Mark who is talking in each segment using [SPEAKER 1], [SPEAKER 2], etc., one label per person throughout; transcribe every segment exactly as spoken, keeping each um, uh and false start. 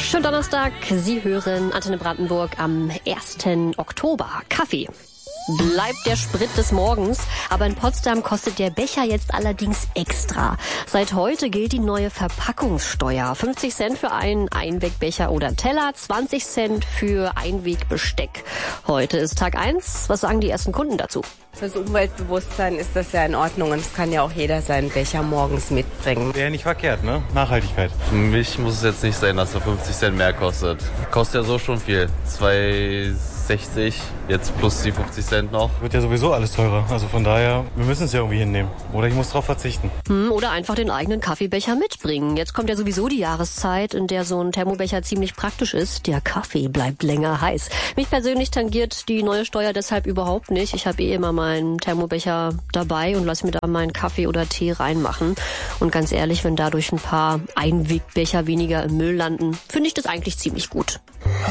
[SPEAKER 1] Schönen Donnerstag. Sie hören Antenne Brandenburg am ersten Oktober. Kaffee bleibt der Sprit des Morgens, aber in Potsdam kostet der Becher jetzt allerdings extra. Seit heute gilt die neue Verpackungssteuer. fünfzig Cent für einen Einwegbecher oder Teller, zwanzig Cent für Einwegbesteck. Heute ist Tag eins. Was sagen die ersten Kunden dazu?
[SPEAKER 2] Fürs Umweltbewusstsein ist das ja in Ordnung und es kann ja auch jeder seinen Becher morgens mitbringen.
[SPEAKER 3] Wäre nicht verkehrt, ne? Nachhaltigkeit.
[SPEAKER 4] Für mich muss es jetzt nicht sein, dass er fünfzig Cent mehr kostet. Kostet ja so schon viel. zwei sechzig, jetzt plus die fünfzig Cent noch.
[SPEAKER 3] Wird ja sowieso alles teurer. Also von daher, wir müssen es ja irgendwie hinnehmen. Oder ich muss drauf verzichten.
[SPEAKER 1] Hm, oder einfach den eigenen Kaffeebecher mitbringen. Jetzt kommt ja sowieso die Jahreszeit, in der so ein Thermobecher ziemlich praktisch ist. Der Kaffee bleibt länger heiß. Mich persönlich tangiert die neue Steuer deshalb überhaupt nicht. Ich habe eh immer meinen Thermobecher dabei und lasse mir da meinen Kaffee oder Tee reinmachen. Und ganz ehrlich, wenn dadurch ein paar Einwegbecher weniger im Müll landen, finde ich das eigentlich ziemlich gut.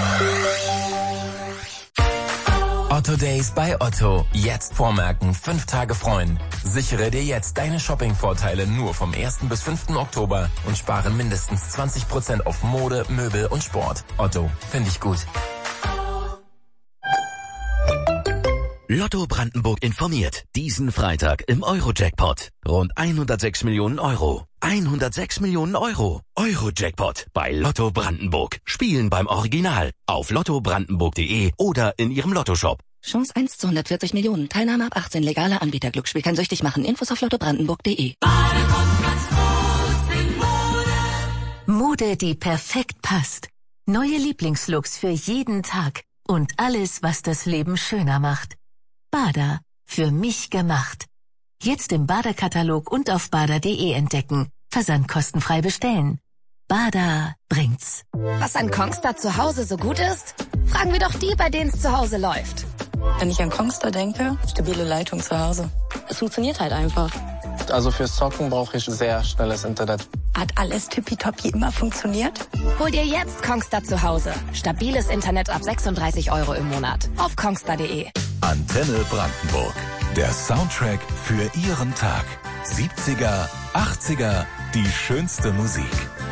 [SPEAKER 5] Otto Days bei Otto. Jetzt vormerken, fünf Tage freuen. Sichere dir jetzt deine Shopping-Vorteile nur vom ersten bis fünften Oktober und spare mindestens zwanzig Prozent auf Mode, Möbel und Sport. Otto, finde ich gut.
[SPEAKER 6] Lotto Brandenburg informiert. Diesen Freitag im Euro-Jackpot. Rund hundertsechs Millionen Euro. hundertsechs Millionen Euro. Euro-Jackpot bei Lotto Brandenburg. Spielen beim Original. Auf lotto brandenburg punkt de oder in Ihrem Lottoshop.
[SPEAKER 7] Chance eins zu hundertvierzig Millionen. Teilnahme ab achtzehn. Legaler Anbieter. Glücksspiel kann süchtig machen. Infos auf lotto brandenburg punkt de.
[SPEAKER 8] Mode, die perfekt passt. Neue Lieblingslooks für jeden Tag. Und alles, was das Leben schöner macht. Bada. Für mich gemacht. Jetzt im Bada-Katalog und auf bada punkt de entdecken. Versand kostenfrei bestellen. Bada bringt's.
[SPEAKER 9] Was an Kongstar zu Hause so gut ist? Fragen wir doch die, bei denen es zu Hause läuft.
[SPEAKER 10] Wenn ich an Kongstar denke, stabile Leitung zu Hause. Es funktioniert halt einfach.
[SPEAKER 11] Also fürs Zocken brauche ich sehr schnelles Internet.
[SPEAKER 10] Hat alles tippitoppi immer funktioniert?
[SPEAKER 9] Hol dir jetzt Kongstar zu Hause. Stabiles Internet ab sechsunddreißig Euro im Monat. Auf kongstar punkt de.
[SPEAKER 5] Antenne Brandenburg. Der Soundtrack für Ihren Tag. siebziger, achtziger, die schönste Musik.